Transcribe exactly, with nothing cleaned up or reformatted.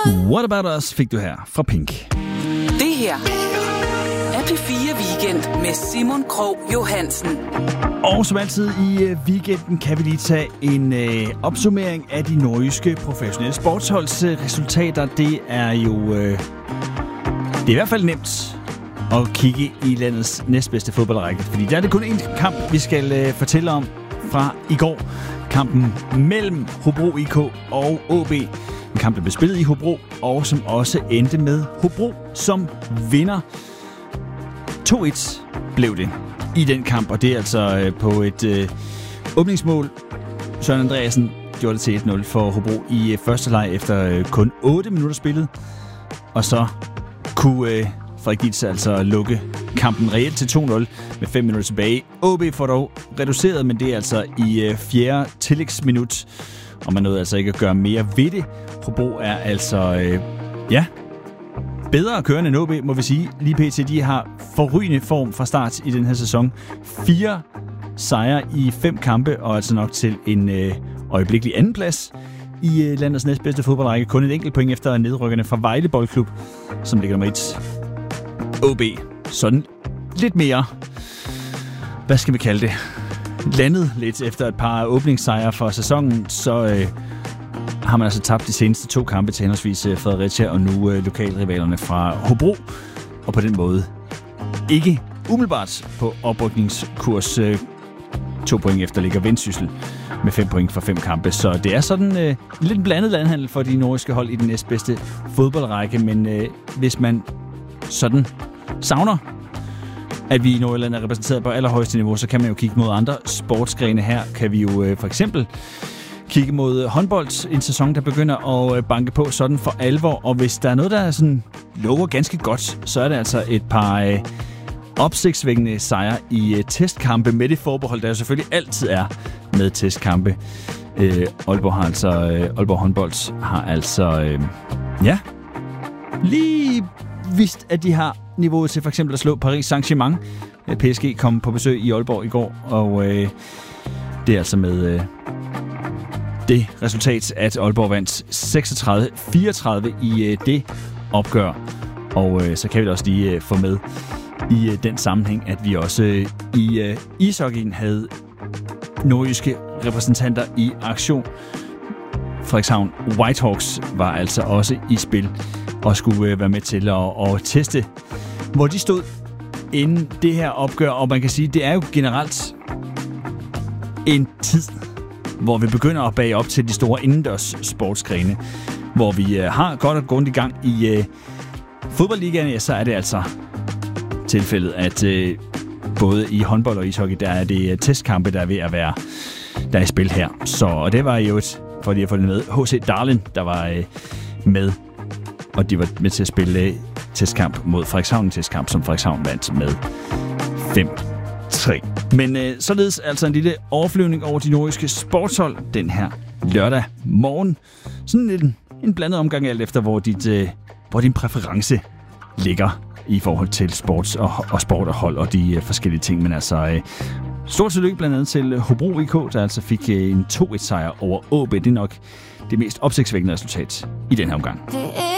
What About Us fik du her fra Pink. Det her er P fire Weekend med Simon Krog Johansen. Og som altid i weekenden kan vi lige tage en øh, opsummering af de nordjyske professionelle sportsholds øh, resultater. Det er jo øh, det er i hvert fald nemt at kigge i landets næstbedste fodboldrække, fordi der er det kun én kamp, vi skal øh, fortælle om fra i går. Kampen mellem Hobro I K og O B. En kamp, der blev spillet i Hobro, og som også endte med Hobro som vinder. to et blev det i den kamp, og det er altså øh, på et øh, åbningsmål. Søren Andreasen gjorde det til et nul for Hobro i øh, første leg efter øh, kun otte minutter spillet. Og så kunne øh, Frederik Dietz altså lukke kampen reelt til to nul med fem minutter tilbage. O B får dog reduceret, men det er altså i øh, fjerde tillægsminut, og man nåede altså ikke at gøre mere ved det. Hobro er altså, øh, ja, bedre kørende end O B, må vi sige. Lige pt. De har forrygende form fra start i den her sæson. Fire sejre i fem kampe, og altså nok til en øh, øjeblikkelig andenplads i øh, landets næstbedste fodboldrække. Kun et enkelt point efter nedrykkerne fra Vejle Boldklub, som ligger nummer et. O B, sådan lidt mere, hvad skal vi kalde det, landet lidt efter et par åbningssejre for sæsonen, så øh, har man altså tabt de seneste to kampe til henholdsvis Fredericia og nu øh, lokalrivalerne fra Hobro, og på den måde ikke umiddelbart på oprykningskurs. Øh, to point efter ligger Vendsyssel med fem point for fem kampe, så det er sådan øh, lidt blandet landhandel for de nordiske hold i den næstbedste fodboldrække, men øh, hvis man sådan savner, at vi i Nordjylland er repræsenteret på allerhøjeste niveau, så kan man jo kigge mod andre sportsgrene. Her kan vi jo øh, for eksempel kigge mod håndbold, en sæson, der begynder at øh, banke på sådan for alvor. Og hvis der er noget, der sådan lover ganske godt, så er det altså et par øh, opsigtsvækkende sejre i øh, testkampe med det forbehold, der jo selvfølgelig altid er med testkampe. Øh, Aalborg har altså øh, Aalborg håndbold har altså øh, ja lige vist, at de har niveauet til for eksempel at slå Paris Saint-Germain. P S G kom på besøg i Aalborg i går, og øh, det er altså med øh, det resultat, at Aalborg vandt seksogtredive fireogtredive i øh, det opgør. Og øh, så kan vi da også lige øh, få med i øh, den sammenhæng, at vi også øh, i øh, ishockeyen havde nordjyske repræsentanter i aktion. Frederikshavn Whitehawks var altså også i spil og skulle øh, være med til at, at teste, hvor de stod inden det her opgør. Og man kan sige, det er jo generelt en tid, hvor vi begynder at bage op til de store indendørs sportsgrene, hvor vi øh, har godt og grundigt i gang i øh, fodboldligaen. Ja, så er det altså tilfældet, at øh, både i håndbold og ishockey, der er det øh, testkampe, der er ved at være der er i spil her. Så og det var jo et, for lige at få det med, H C Darlin, der var øh, med, og de var med til at spille øh, testkamp mod Frederikshavn, testkamp, som Frederikshavn vandt med fem tre. Men øh, således altså en lille overflyvning over de nordiske sportshold den her lørdag morgen. Sådan en, en blandet omgang alt efter, hvor, dit, øh, hvor din præference ligger i forhold til sports og, og sport og hold og de øh, forskellige ting. Men altså, øh, stort tillykke blandt andet til Hobro I K, der altså fik øh, en to et sejr over O B. Det er nok det mest opsigtsvækkende resultat i den her omgang.